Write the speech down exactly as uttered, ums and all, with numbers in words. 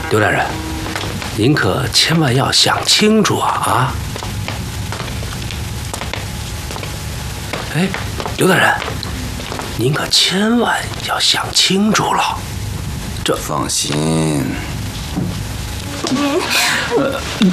刘大人，您可千万要想清楚啊！啊！哎，刘大人，您可千万要想清楚了。这放心。 呃，